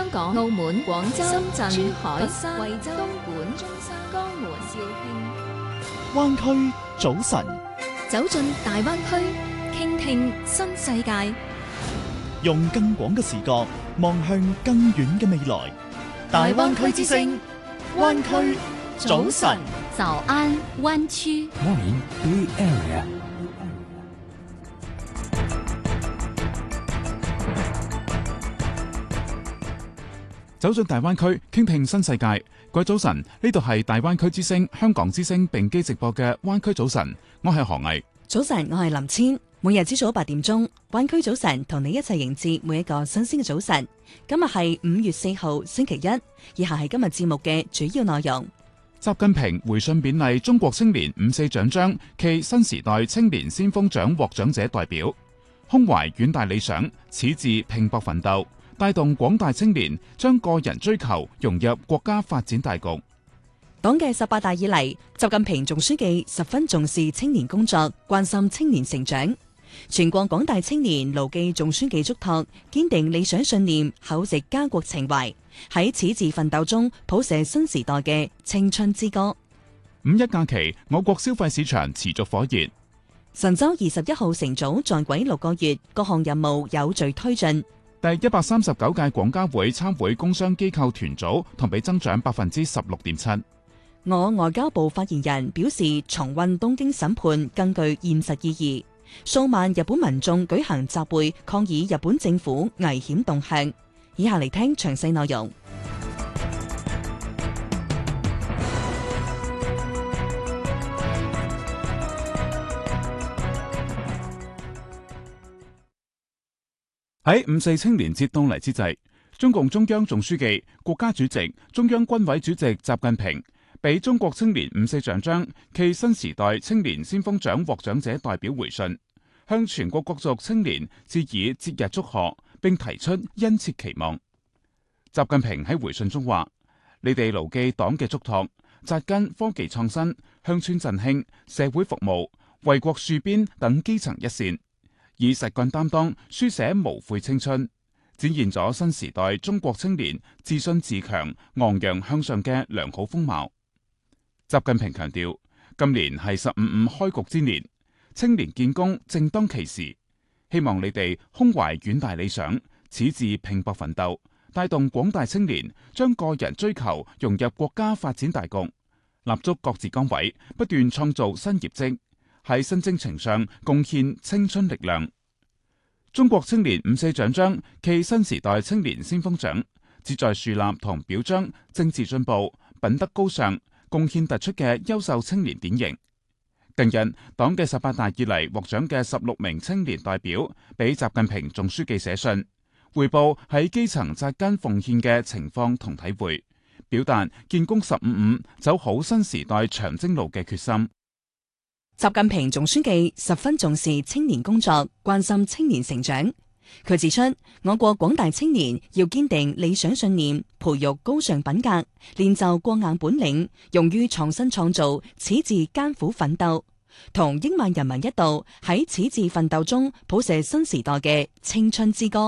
香港、澳門、廣州、深圳、珠海、 佛山、 惠州、東莞、中山、江門、肇慶。 灣區早晨， 走進大灣區，傾聽新世界， 用更廣嘅視角望向更遠嘅未來。大灣區之聲，灣區早晨。 早安灣區。 Morning Bay Area。 走進大灣區，傾聽新世界。各位早晨，呢度係大灣區之聲、香港之聲並機直播嘅灣區早晨。我係何毅。 早晨，我係林千。每日朝早8點鐘，灣區早晨同你一齊迎接每一個新鮮嘅早晨。今日係5月4號星期一，以下係今日節目嘅主要內容。 習近平回信勉勵中國青年5·4獎章暨新時代青年先鋒獎獲獎者代表，胸懷遠大理想，矢志拼搏奮鬥，帶動廣大青年將個人追求融入國家發展大局。 黨嘅18大以嚟，習近平總書記十分重視青年工作，關心青年成長。全國廣大青年牢記總書記囑託，堅定理想信念，厚植家國情懷，喺矢志奮鬥中譜寫新時代嘅青春之歌。 五一假期，我國消費市場持續火熱。 神舟21號乘組在軌6個月，各項任務有序推進。 第139屆廣交會參會工商機構團組同比增長16.7%。 我外交部發言人表示，重溫東京審判更具現實意義。數萬日本民眾舉行集會抗議日本政府危險動向。以下嚟聽詳細內容。 喺5·4青年節到嚟之際，中共中央總書記、國家主席、中央軍委主席習近平俾中國青年5·4獎章暨新時代青年先鋒獎獲獎者代表回信，向全國各族青年致以節日祝賀，並提出殷切期望。習近平喺回信中話：你哋牢記黨嘅囑託，扎根科技創新、鄉村振興、社會服務、為國戍邊等基層一線，以實幹擔當書寫無悔青春，展現咗新時代中國青年自信自強、昂揚向上嘅良好風貌。習近平強調，今年係15·5開局之年，青年建功正當其時，希望你哋胸懷遠大理想，矢志拼搏奮鬥，帶動廣大青年將個人追求融入國家發展大局，立足各自崗位，不斷創造新業績，喺新征程上貢獻青春力量。中國青年5·4獎章暨新時代青年先鋒獎旨在樹立同表彰政治進步、品德高尚、貢獻突出嘅優秀青年典型。近日，黨嘅18大以嚟獲獎嘅16名青年代表，俾習近平總書記寫信，匯報喺基層扎根奉獻嘅情況同體會，表達建功15·5走好新時代長征路嘅決心。 習近平總書記十分重視青年工作，關心青年成長。佢指出，我國廣大青年要堅定理想信念，培育高尚品格，練就過硬本領，勇於創新創造，矢志艱苦奮鬥，同億萬人民一道喺矢志奮鬥中譜寫新時代嘅青春之歌。